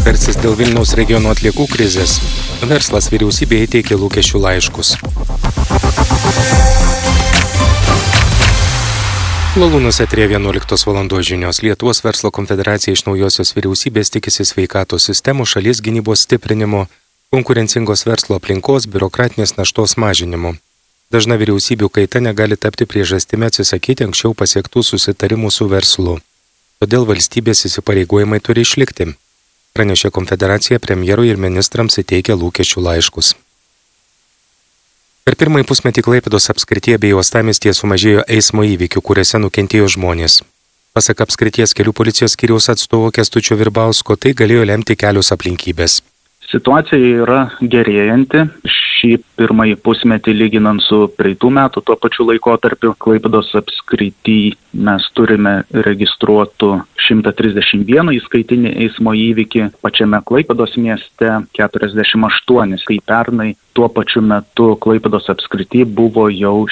tarsis dėl Vilniaus regiono atliekų krizės. Verslas vyriausybėje įteikė lūkesčių laiškus. Lalūnuose eteryje 11 valandos žinios. Lietuvos verslo konfederacija iš naujosios vyriausybės tikisi sveikatos sistemų, šalies gynybos stiprinimo, konkurencingos verslo aplinkos, biurokratinės naštos mažinimo. Dažna vyriausybių kaita negali tapti priežastimi atsisakyti anksčiau pasiektų susitarimų su verslu. Todėl valstybės įsipareigojimai turi išlikti. Pranešė konfederacija, premjerui ir ministrams įteikė lūkesčių laiškus. Per pirmąjį pusmetį Klaipėdos apskrityje bei uostamiestyje sumažėjo eismo įvykių, kuriuose nukentėjo žmonės. Pasak apskrities kelių policijos skyriaus atstovo Kęstučio Virbausko, tai galėjo lemti kelios aplinkybės. Situacija yra gerėjanti. Šį pirmąjį pusmetį lyginant su praeitų metų tuo pačiu laikotarpiu Klaipėdos apskrity mes turime registruotų 131 įskaitinį eismo įvykį, pačiame Klaipėdos mieste 48, kai pernai tuo pačiu metu Klaipėdos apskrity buvo jau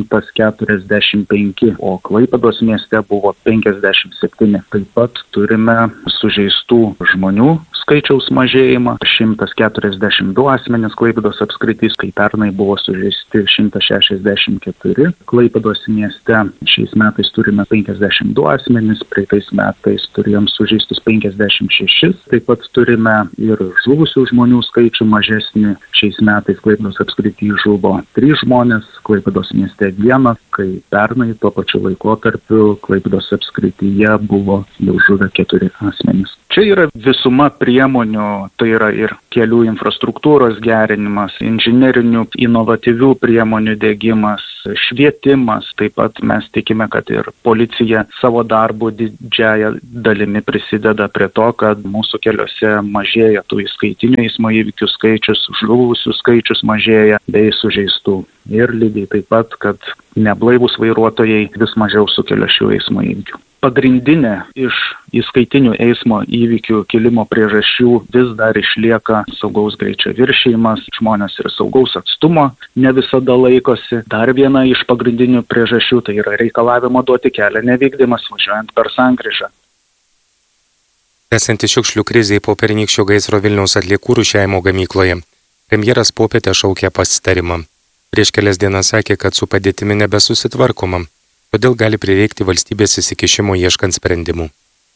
145, o Klaipėdos mieste buvo 57. Taip pat turime sužeistų žmonių skaičiaus mažėjimą, 142 asmenys Klaipėdos apskritys, kai pernai buvo sužeisti 164. Klaipėdos mieste šiais metais turime 52 asmenys, praeitais metais turėjom sužeistus 56. Taip pat turime ir žuvusių žmonių skaičių mažesnį. Šiais metais Klaipėdos apskritį žuvo 3 žmonės, Klaipėdos mieste 1, kai pernai tuo pačiu laikotarpiu Klaipėdos apskrityje buvo jau žuvę 4 asmenys. Čia yra visuma priemonių, tai yra ir kelių infrastruktūros gerinimas, inžinerinių inovatyvių priemonių diegimas, švietimas. Taip pat mes tikime, kad ir policija savo darbu didžiąją dalimi prisideda prie to, kad mūsų keliuose mažėja tų įskaitinių eismo įvykių skaičius, žuvusių skaičius mažėja bei sužeistų. Ir lygiai taip pat, kad neblaivūs vairuotojai vis mažiau sukelia šių eismo įvykių. Pagrindinė iš įskaitinių eismo įvykių kilimo priežasčių vis dar išlieka saugaus greičio viršijimas, žmonės ir saugaus atstumo ne visada laikosi. Dar viena iš pagrindinių priežasčių tai yra reikalavimo duoti kelią nevykdymas važiuojant per sankryžą. Tęsiantis šiukšlių krizei po pernykščio gaisro Vilniaus atliekų rūšiavimo gamykloje, premjeras popietę šaukė pasitarimą. Prieš kelias dienas sakė, kad su padėtimi nebesusitvarkoma, todėl gali prireikti valstybės įsikišimo ieškant sprendimų.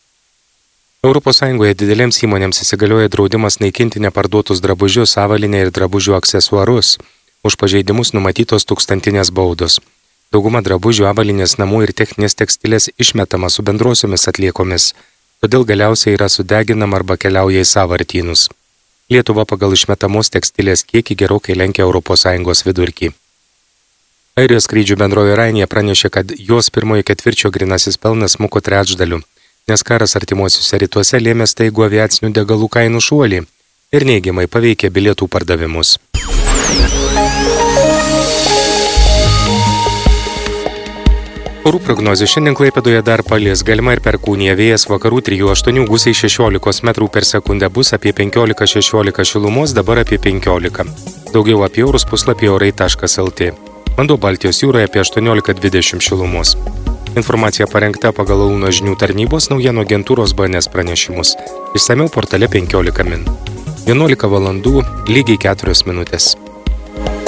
ES didelėms įmonėms įsigalioja draudimas naikinti neparduotus drabužius, avalynę ir drabužių aksesuarus. Už pažeidimus numatytos 1000 baudos. Dauguma drabužių, avalynės, namų ir techninės tekstilės išmetama su bendrosiomis atliekomis, todėl galiausiai yra sudeginama arba keliauja į sąvartynus. Lietuva pagal išmetamos tekstilės kiekį gerokai lenkia ES vidurkį. Airijos skrydžių bendrovė Ryanair pranešė, kad jos pirmojo ketvirčio grynasis pelnas smuko trečdaliu, nes karas artimuosiuose rytuose lėmė staigų aviacinių degalų kainų šuolį ir neigiamai paveikė bilietų pardavimus. Orų prognozė šiandien Klaipėdoje dar palis, galima ir perkūnija, vėjas vakarų 3-8, gūsiai 16 metrų per sekundę, bus apie 15-16 šilumos, dabar apie 15. Daugiau apie orus puslapyje orai.lt. Vanduo Baltijos jūroje apie 18-20 šilumos. Informacija parengta pagal Lalūno žinių tarnybos naujienų agentūros BNS pranešimus. Išsamiau portale 15 min. 11 valandų lygiai 4 minutės.